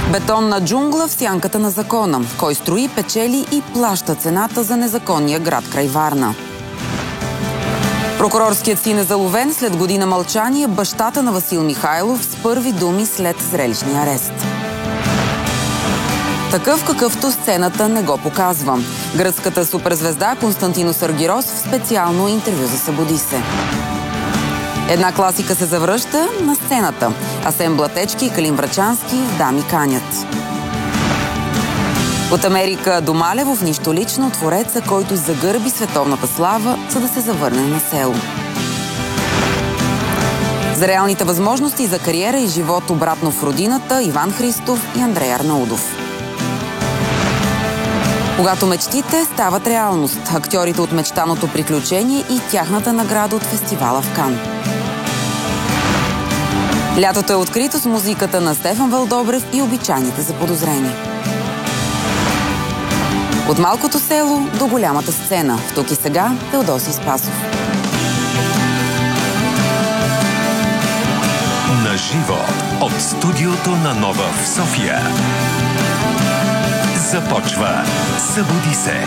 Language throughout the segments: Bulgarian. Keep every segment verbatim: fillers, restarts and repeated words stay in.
Бетонна джунгла в сянката на закона. Кой строи, печели и плаща цената за незаконния град край Варна. Прокурорският син е заловен след година мълчание, бащата на Васил Михайлов с първи думи след зрелищния арест. Такъв, какъвто сцената не го показва. Гръцката суперзвезда Константинос Аргирос в специално интервю за Събуди се. Една класика се завръща на сцената. Асен Блатечки и Калин Врачански в Дами канят. От Америка до Малево в нищо лично, твореца, който загърби световната слава, за да се завърне на село. За реалните възможности за кариера и живот обратно в родината, Иван Христов и Андрей Арнаудов. Когато мечтите стават реалност, актьорите от мечтаното приключение и тяхната награда от фестивала в Кан. Лятото е открито с музиката на Стефан Вълдобрев и обичайните заподозрени. От малкото село до голямата сцена. В Тук и сега Теодосий Спасов. На живо от студиото на Нова в София. Започва Събуди се.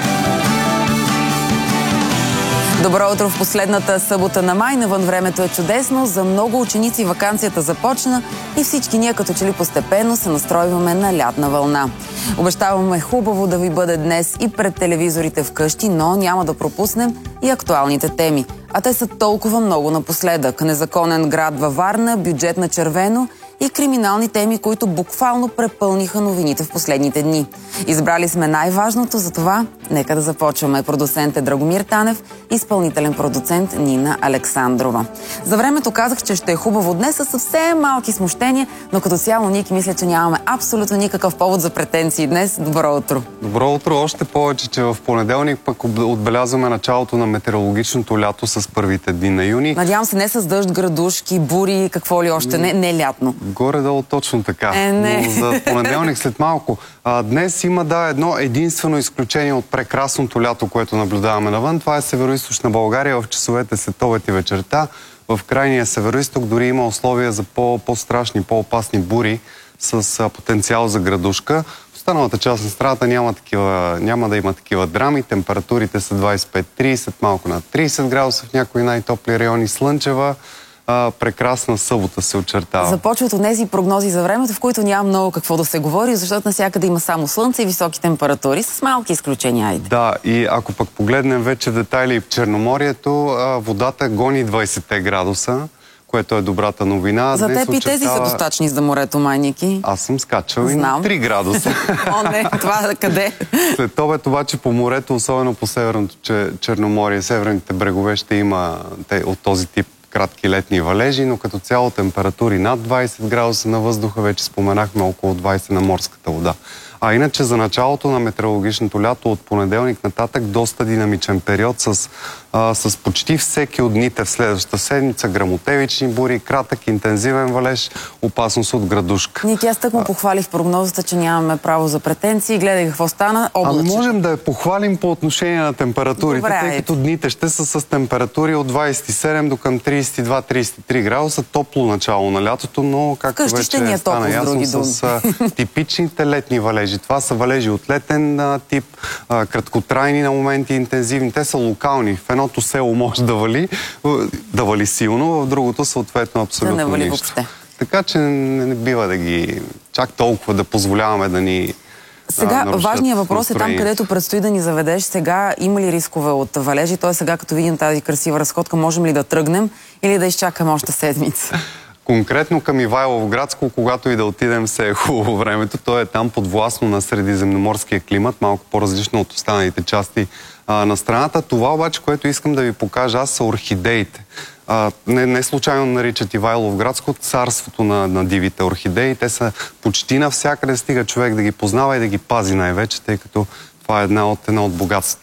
Добро утро в последната събота на май. Навън времето е чудесно. За много ученици ваканцията започна и всички ние като че ли постепенно се настройваме на лятна вълна. Обещаваме хубаво да ви бъде днес и пред телевизорите вкъщи, но няма да пропуснем и актуалните теми. А те са толкова много напоследък. Незаконен град във Варна, бюджет на червено и криминални теми, които буквално препълниха новините в последните дни. Избрали сме най-важното, затова нека да започваме. Продуцент е Драгомир Танев, изпълнителен продуцент Нина Александрова. За времето казах, че ще е хубаво днес със съвсем малки смущения, но като цяло Ники мисля, че нямаме абсолютно никакъв повод за претенции днес. Добро утро! Добро утро! Още повече, че в понеделник пък отбелязваме началото на метеорологичното лято с първите дни на юни. Надявам се не с дъжд, градушки, бури, какво ли още, не, не лятно. Горе-долу точно така. Е, не. Но за понеделник след малко. А, днес има да едно единствено изключение от прекрасното лято, което наблюдаваме навън. Това е североизточна България в часовете след обед и вечерта. В крайния североизток дори има условия за по-страшни, по-опасни бури с а, потенциал за градушка. В останалата част на страната няма, такива, няма да има такива драми. Температурите са двадесет и пет тридесет, малко над тридесет градуса в някои най-топли райони, слънчева. А, прекрасна събота се очертава. Започват от тези прогнози за времето, в които няма много какво да се говори, защото навсякъде има само слънце и високи температури, с малки изключения. Айде. Да, и ако пък погледнем вече детайли в Черноморието, а, водата гони двадесет градуса, което е добрата новина. За теб и очертава... тези са достатъчни за морето, майники. Аз съм скачал Знам. и на три градуса. О, не, това къде? След обед обаче по морето, особено по северното Черноморие, северните брегове ще има те, от този тип кратки летни валежи, но като цяло температури над двадесет градуса на въздуха, вече споменахме около двадесет на морската вода. А иначе за началото на метеорологичното лято от понеделник нататък доста динамичен период с, а, с почти всеки от дните в следващата седмица, гръмотевични бури, кратък, интензивен валеж, опасност от градушка. Ники, аз тък му похвалих прогнозата, че нямаме право за претенции. Гледай какво стана. Облаче. А можем да я похвалим по отношение на температурите, Добре, тъй като дните ще са с температури от двадесет и седем до към тридесет и два тридесет и три градуса. Топло начало на лятото, но както Вкъщи ще ни вече е стана ясно с а, типичните летни валежи. Това са валежи от летен а, тип, а, краткотрайни на моменти, интензивни. Те са локални. В едното село може да вали, да вали силно, в другото съответно абсолютно да не вали нищо. въобще. Така че не, не бива да ги чак толкова да позволяваме да ни Сега важният въпрос е там, където предстои да ни заведеш. Сега има ли рискове от валежи? Т.е. сега, като видим тази красива разходка, можем ли да тръгнем или да изчакаме още седмица? Конкретно към Ивайловградско, когато и да отидем, се е хубаво времето. То е там подвластно на средиземноморския климат, малко по-различно от останалите части а, на страната. Това обаче, което искам да ви покажа аз, са орхидеите. А, не, не случайно наричат Ивайловградско царството на, на дивите орхидеи. Те са почти навсякъде, стига човек да ги познава и да ги пази най-вече, тъй като това е една от, една от богатствата